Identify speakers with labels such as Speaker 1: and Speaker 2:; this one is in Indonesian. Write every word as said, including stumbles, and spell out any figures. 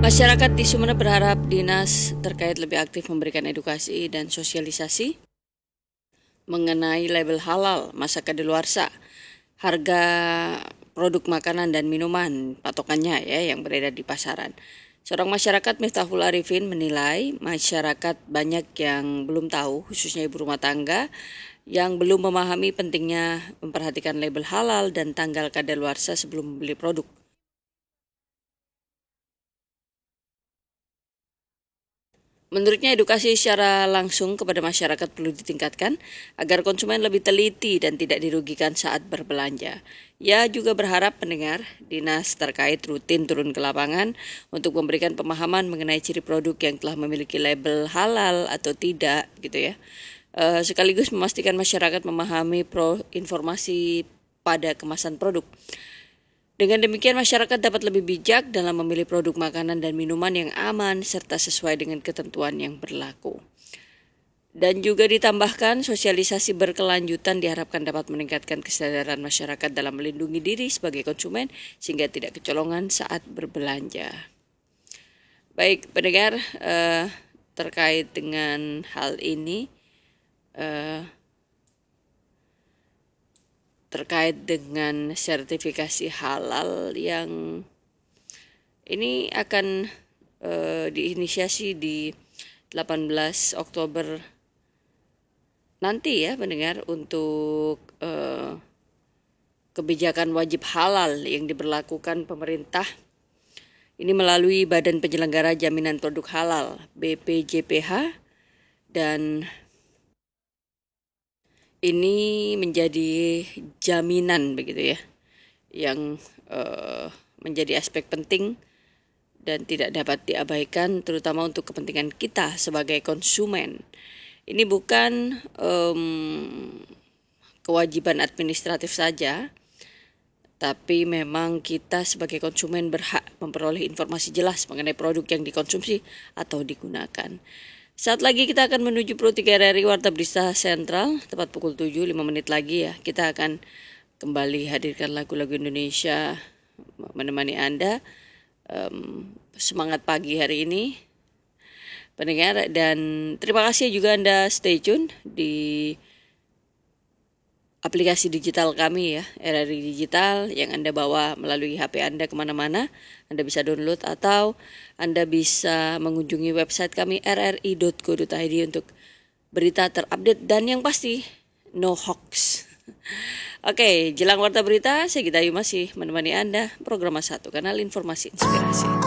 Speaker 1: Masyarakat di Sumeneb berharap dinas terkait lebih aktif memberikan edukasi dan sosialisasi mengenai label halal, masa kadaluarsa, harga produk makanan dan minuman, patokannya ya yang beredar di pasaran. Seorang masyarakat Miftahul Arifin menilai masyarakat banyak yang belum tahu, khususnya ibu rumah tangga, yang belum memahami pentingnya memperhatikan label halal dan tanggal kadaluarsa sebelum membeli produk. Menurutnya edukasi secara langsung kepada masyarakat perlu ditingkatkan agar konsumen lebih teliti dan tidak dirugikan saat berbelanja. Ia juga berharap pendengar dinas terkait rutin turun ke lapangan untuk memberikan pemahaman mengenai ciri produk yang telah memiliki label halal atau tidak, gitu ya. E, sekaligus memastikan masyarakat memahami pro informasi pada kemasan produk. Dengan demikian masyarakat dapat lebih bijak dalam memilih produk makanan dan minuman yang aman serta sesuai dengan ketentuan yang berlaku. Dan juga ditambahkan sosialisasi berkelanjutan diharapkan dapat meningkatkan kesadaran masyarakat dalam melindungi diri sebagai konsumen sehingga tidak kecolongan saat berbelanja. Baik pendengar, eh, terkait dengan hal ini, eh, terkait dengan sertifikasi halal yang ini akan uh, diinisiasi di delapan belas Oktober nanti ya pendengar untuk uh, kebijakan wajib halal yang diberlakukan pemerintah ini melalui Badan Penyelenggara Jaminan Produk Halal B P J P H, dan ini menjadi jaminan begitu ya, yang uh, menjadi aspek penting dan tidak dapat diabaikan terutama untuk kepentingan kita sebagai konsumen. Ini bukan um, kewajiban administratif saja, tapi memang kita sebagai konsumen berhak memperoleh informasi jelas mengenai produk yang dikonsumsi atau digunakan. Saat lagi kita akan menuju Pro tiga R R I Warta Berita Sentral, tepat pukul tujuh, lima menit lagi ya. Kita akan kembali hadirkan lagu-lagu Indonesia menemani Anda. Um, semangat pagi hari ini, pendengar. Dan terima kasih juga Anda stay tune di aplikasi digital kami ya, R R I Digital yang Anda bawa melalui H P Anda kemana-mana. Anda bisa download atau Anda bisa mengunjungi website kami r r i dot co dot i d untuk berita terupdate dan yang pasti no hoax. Oke, jelang warta berita, saya Gita Ayu masih menemani Anda, program satu kanal informasi inspirasi.